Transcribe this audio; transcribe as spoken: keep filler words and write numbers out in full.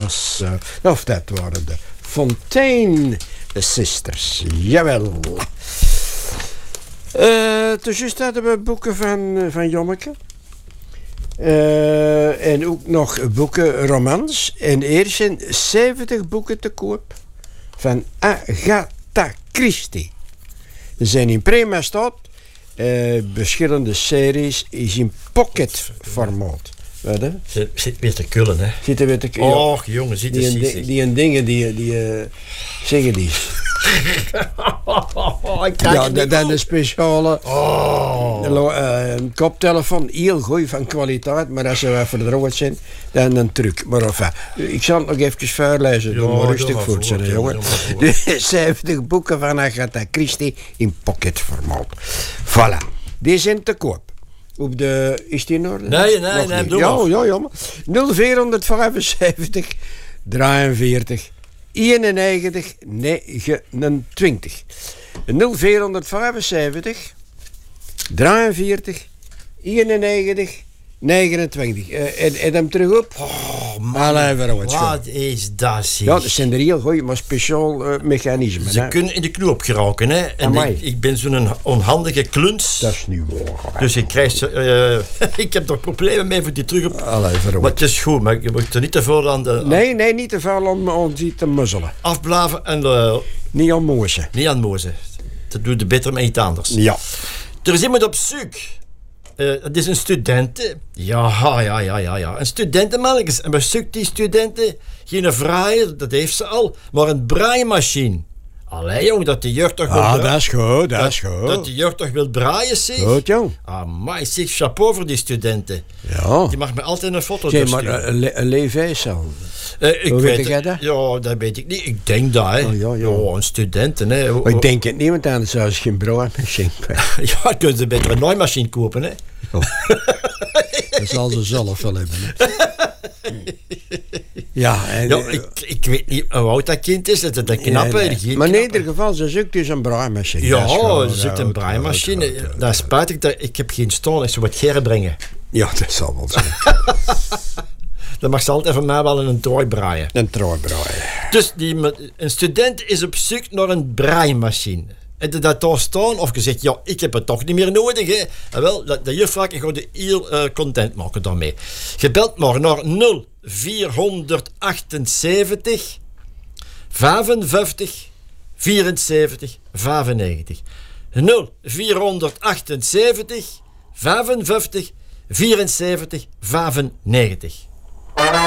was... Uh, of dat waren de Fontaine Sisters. Jawel. Uh, dus juist hadden we boeken van, van Jommeke. Uh, en ook nog boeken romans. En eerst zijn zeventig boeken te koop van Agatha Christie. Ze zijn in prima staat. Uh, verschillende series is in pocketformaat. Wat hè? Zit, zit weer te kullen, hè? Zit er weer te kullen. Och, jongen, zit er die, die, die en dingen die, die uh, zeggen die. Ja, dan de, de speciale oh. uh, koptelefoon, heel goed van kwaliteit, maar als ze wel verdroogd zijn, dan een truc. Maar enfin, ik zal het nog even voorlezen, doe maar rustig voort zijn, jongen. zeventig boeken van Agatha Christie in pocketformaat. Voilà, die zijn te koop. Op de, is die in orde? Nee, nee, nee, doe ja, ja, ja, nul vier vijfenzeventig drieënveertig eenennegentig negenentwintig. nul vier vijfenzeventig drieënveertig eenennegentig negenentwintig. Uh, en, en hem terug op. Oh, man. Allee, wat is dat, zeg? Ja, dat zijn er heel goed, maar speciaal uh, mechanismen. Ze hè? kunnen in de knoop geraken, hè? En ik, ik ben zo'n onhandige kluns. Dat is niet waar. Dus ik krijg ze. Uh, ik heb er problemen mee voor die terug op. Allee, maar het is goed, maar je moet er niet te veel aan de. Nee, nee, niet te veel aan, aan die te muzzelen. Afblaven en. Uh, niet aan mozen. Niet aan mozen. Dat doet je beter met iets anders. Ja. Er is iemand op zoek. Uh, het is een student. Ja, ja, ja, ja, ja. Een studentenmannetjes. En bezoekt die studenten geen vraaier, dat heeft ze al, maar een braaimachine. Allee, jong, dat de jeugd toch wil Ah, draaien. dat is goed, dat, dat is goed. Dat de jeugd toch wil draaien, zeg. Goed, jong. Amai, zeg, chapeau voor die studenten. Ja. Die mag me altijd een foto Zeg, doorsturen. maar een, een leefwijsel. Uh, ik Hoe weet weet jij dat? Ja, dat weet ik niet. Ik denk dat, hè. Oh, ja, ja. Oh, een studenten, hè. Maar ik denk het niet, want anders zou ze geen braaimachine krijgen. Ja, kunnen ze beter een naaimachine kopen, hè. Oh. Dat zal ze zelf wel hebben. Hè. Ja, en, ja ik, ik weet niet hoe oud dat kind is. Dat is een knappe. Nee, nee. Maar in ieder geval, ze zoekt dus een braaimachine. Ja, ze zoekt een braaimachine. Dat is spijtig. Dat, ik heb geen stoel. Ik zou wat geren brengen. Ja, dat zal wel zijn. Dan mag ze altijd van mij wel een trooi braaien. Een trooi braaien. Dus die, een student is op zoek naar een braaimachine. En dat daar staan, of je zegt, ja, ik heb het toch niet meer nodig. Hè. En wel, dat, dat juffrouw gaat je heel uh, content maken daarmee. Je belt maar naar nul vier achtenzeventig vijfenvijftig vierenzeventig vijfennegentig. nul vier achtenzeventig vijfenvijftig vierenzeventig vijfennegentig.